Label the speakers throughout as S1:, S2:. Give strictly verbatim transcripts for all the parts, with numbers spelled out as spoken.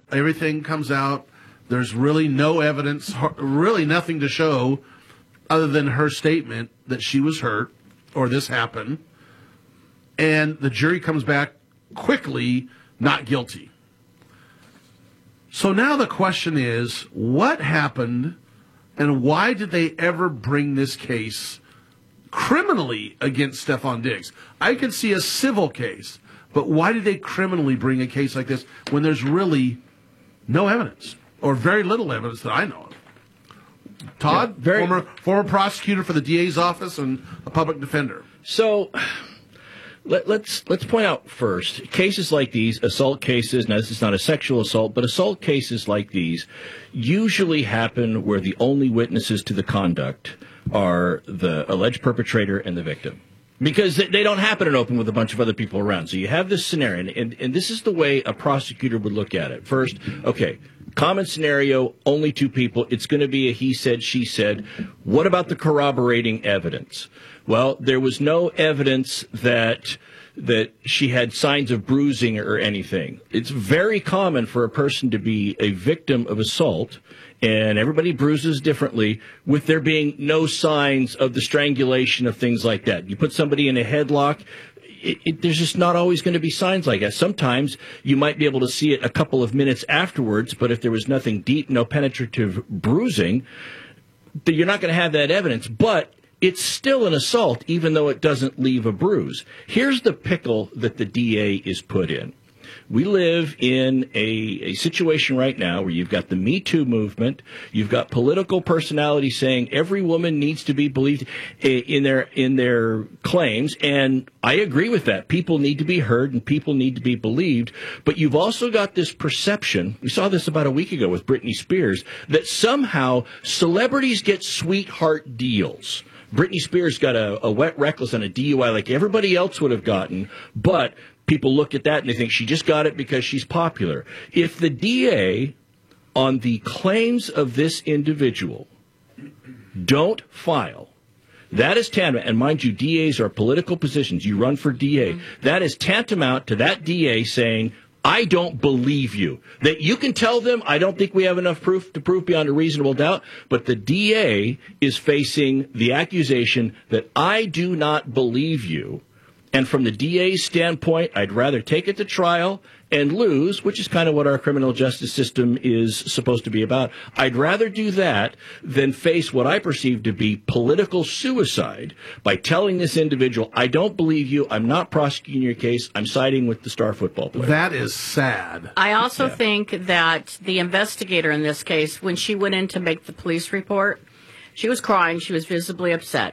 S1: Everything comes out. There's really no evidence, really nothing to show other than her statement that she was hurt or this happened. And the jury comes back quickly not guilty. So now the question is, what happened and why did they ever bring this case criminally against Stefon Diggs? I could see a civil case, but why did they criminally bring a case like this when there's really no evidence or very little evidence that I know of? Todd, yeah, very, former, former prosecutor for the D A's office and a public defender.
S2: So let, let's let's point out first, cases like these, assault cases, now this is not a sexual assault, but assault cases like these usually happen where the only witnesses to the conduct are the alleged perpetrator and the victim. Because they don't happen in open with a bunch of other people around. So you have this scenario, and, and this is the way a prosecutor would look at it. First, okay, common scenario, only two people. It's going to be a he said, she said. What about the corroborating evidence? Well, there was no evidence that that she had signs of bruising or anything. It's very common for a person to be a victim of assault, and everybody bruises differently, with there being no signs of the strangulation of things like that. You put somebody in a headlock, it, it, there's just not always going to be signs like that. Sometimes you might be able to see it a couple of minutes afterwards, but if there was nothing deep, no penetrative bruising, you're not going to have that evidence. But it's still an assault, even though it doesn't leave a bruise. Here's the pickle that the D A is put in. We live in a, a situation right now where you've got the Me Too movement, you've got political personalities saying every woman needs to be believed in their in their claims, and I agree with that. People need to be heard and people need to be believed, but you've also got this perception, we saw this about a week ago with Britney Spears, that somehow celebrities get sweetheart deals. Britney Spears got a, a wet reckless on a D U I like everybody else would have gotten, but people look at that and they think she just got it because she's popular. If the D A, on the claims of this individual, don't file, that is tantamount, and mind you, D As are political positions. You run for D A. Mm-hmm. That is tantamount to that D A saying, I don't believe you. That you can tell them, I don't think we have enough proof to prove beyond a reasonable doubt, but the D A is facing the accusation that I do not believe you. And from the D A's standpoint, I'd rather take it to trial and lose, which is kind of what our criminal justice system is supposed to be about. I'd rather do that than face what I perceive to be political suicide by telling this individual, I don't believe you, I'm not prosecuting your case, I'm siding with the star football player.
S1: That is sad.
S3: I also
S2: yeah.
S3: think that the investigator in this case, when she went in to make the police report, she was crying, she was visibly upset.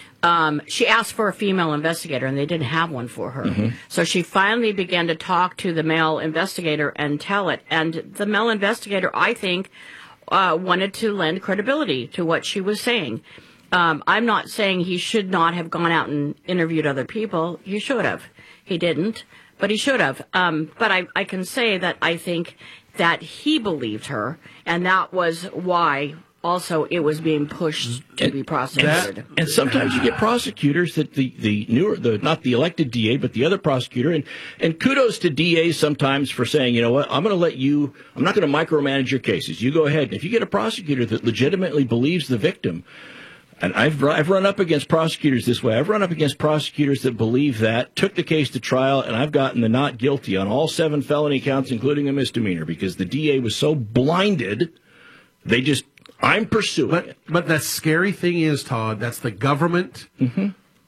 S3: Um, she asked for a female investigator, and they didn't have one for her. Mm-hmm. So she finally began to talk to the male investigator and tell it. And the male investigator, I think, uh, wanted to lend credibility to what she was saying. Um, I'm not saying he should not have gone out and interviewed other people. He should have. He didn't, but he should have. Um, but I, I can say that I think that he believed her, and that was why also it was being pushed to and be prosecuted.
S2: That, and sometimes you get prosecutors that the, the newer, the not the elected D A, but the other prosecutor. And, and kudos to D As sometimes for saying, you know what, I'm going to let you, I'm not going to micromanage your cases. You go ahead. And if you get a prosecutor that legitimately believes the victim, and I've, I've run up against prosecutors this way. I've run up against prosecutors that believe that, took the case to trial, and I've gotten the not guilty on all seven felony counts, including a misdemeanor, because the D A was so blinded, they just, I'm pursuing
S1: but,
S2: it.
S1: But the scary thing is, Todd, that's the government,
S2: mm-hmm.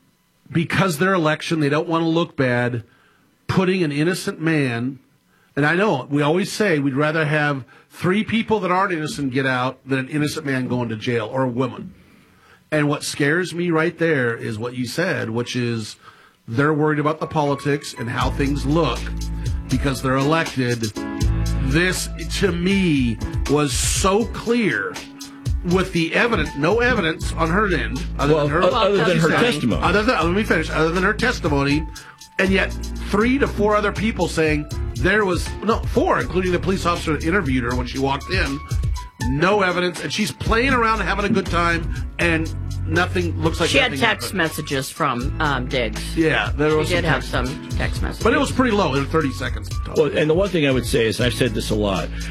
S1: because their election, they don't want to look bad, putting an innocent man, and I know, we always say we'd rather have three people that aren't innocent get out than an innocent man going to jail, or a woman. And what scares me right there is what you said, which is they're worried about the politics and how things look because they're elected. This, to me, was so clear with the evidence, no evidence on her end, other
S2: well,
S1: than her,
S2: other than her testimony.
S1: Other than, let me finish. Other than her testimony, and yet three to four other people saying there was, no, four, including the police officer that interviewed her when she walked in, no evidence, and she's playing around and having a good time, and nothing looks like
S3: she had text
S1: happened.
S3: messages from um, Diggs.
S1: Yeah, there was
S3: she did
S1: some
S3: have some text messages,
S1: but it was pretty low. It was thirty seconds.
S2: Well, and the one thing I would say is, I've said this a lot,